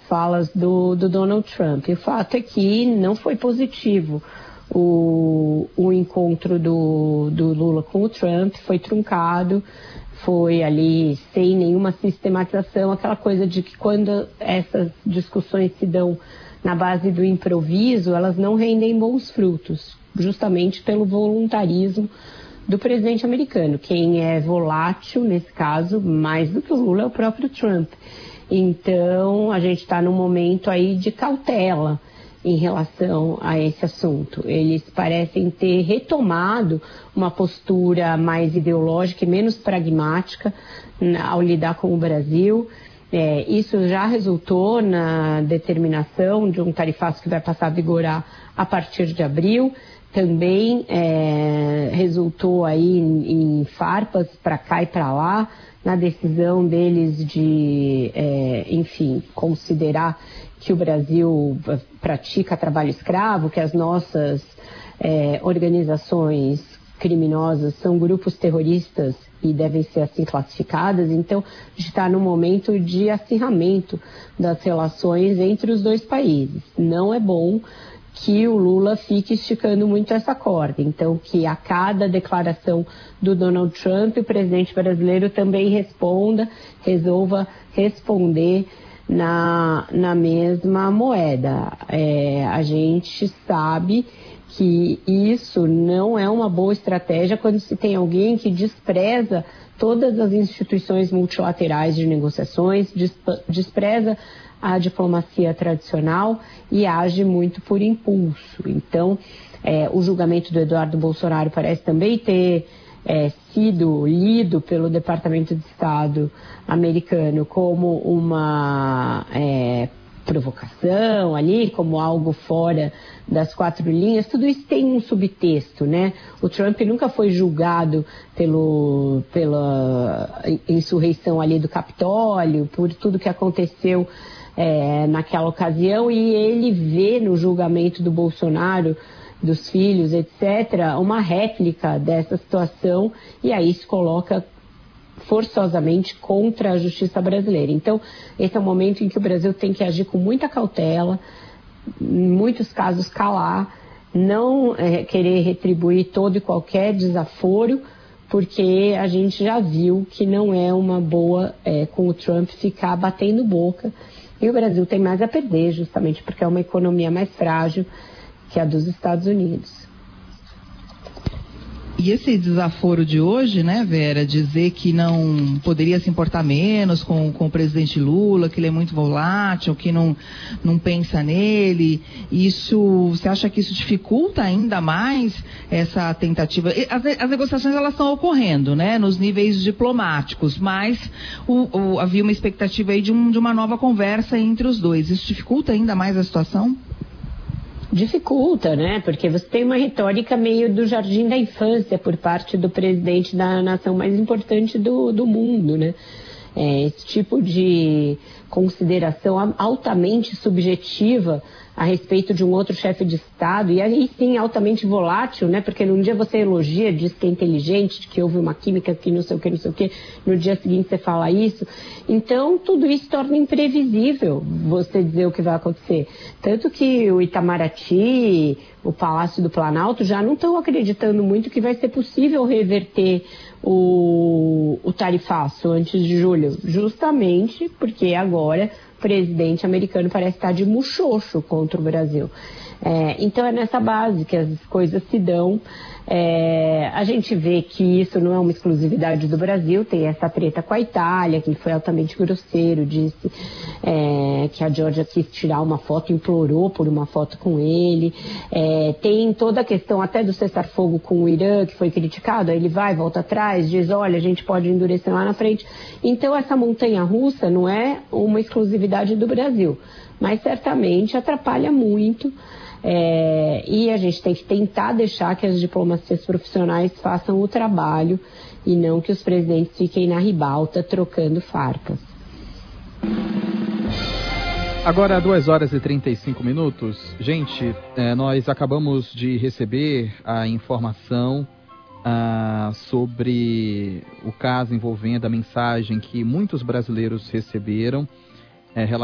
falas do Donald Trump. O fato é que não foi positivo o encontro do Lula com o Trump, foi truncado, foi ali sem nenhuma sistematização, aquela coisa de que quando essas discussões se dão na base do improviso, elas não rendem bons frutos, justamente pelo voluntarismo do presidente americano. Quem é volátil, nesse caso, mais do que o Lula, é o próprio Trump. Então, a gente está num momento aí de cautela em relação a esse assunto. Eles parecem ter retomado uma postura mais ideológica e menos pragmática ao lidar com o Brasil. Isso já resultou na determinação de um tarifaço que vai passar a vigorar a partir de abril. Também resultou aí em farpas para cá e para lá, na decisão deles de, considerar que o Brasil pratica trabalho escravo, que as nossas organizações criminosas são grupos terroristas e devem ser assim classificadas. Então, a gente está num momento de acirramento das relações entre os dois países. Não é bom que o Lula fique esticando muito essa corda. Então, que a cada declaração do Donald Trump, o presidente brasileiro também resolva responder na mesma moeda. A gente sabe que isso não é uma boa estratégia quando se tem alguém que despreza todas as instituições multilaterais de negociações, despreza a diplomacia tradicional e age muito por impulso. Então, o julgamento do Eduardo Bolsonaro parece também ter sido lido pelo Departamento de Estado americano como uma provocação ali, como algo fora das quatro linhas. Tudo isso tem um subtexto, né? O Trump nunca foi julgado pela insurreição ali do Capitólio, por tudo que aconteceu naquela ocasião, e ele vê no julgamento do Bolsonaro, dos filhos, etc., uma réplica dessa situação, e aí se coloca forçosamente contra a justiça brasileira. Então, esse é um momento em que o Brasil tem que agir com muita cautela, em muitos casos calar, não querer retribuir todo e qualquer desaforo, porque a gente já viu que não é uma boa com o Trump ficar batendo boca, e o Brasil tem mais a perder, justamente porque é uma economia mais frágil que a dos Estados Unidos. E esse desaforo de hoje, né, Vera, dizer que não poderia se importar menos com o presidente Lula, que ele é muito volátil, que não pensa nele, você acha que isso dificulta ainda mais essa tentativa? As negociações, elas estão ocorrendo, né, nos níveis diplomáticos, mas havia uma expectativa aí de uma nova conversa entre os dois. Isso dificulta ainda mais a situação? Dificulta, né? Porque você tem uma retórica meio do jardim da infância por parte do presidente da nação mais importante do mundo, né? Esse tipo de consideração altamente subjetiva a respeito de um outro chefe de Estado, e aí sim altamente volátil, né? Porque num dia você elogia, diz que é inteligente, que houve uma química que não sei o que, no dia seguinte você fala isso. Então, tudo isso torna imprevisível você dizer o que vai acontecer. Tanto que o Itamaraty, o Palácio do Planalto, já não estão acreditando muito que vai ser possível reverter o tarifaço antes de julho, justamente porque agora o presidente americano parece estar de muxoxo contra o Brasil. Então é nessa base que as coisas se dão. A gente vê que isso não é uma exclusividade do Brasil, tem essa treta com a Itália, que foi altamente grosseiro, disse que a Georgia quis tirar uma foto, implorou por uma foto com ele. Tem toda a questão até do cessar-fogo com o Irã, que foi criticado, aí ele volta atrás, diz, olha, a gente pode endurecer lá na frente. Então essa montanha-russa não é uma exclusividade do Brasil, mas certamente atrapalha muito. E a gente tem que tentar deixar que as diplomacias profissionais façam o trabalho e não que os presidentes fiquem na ribalta trocando farpas. Agora, 2h35. Gente, nós acabamos de receber a informação sobre o caso envolvendo a mensagem que muitos brasileiros receberam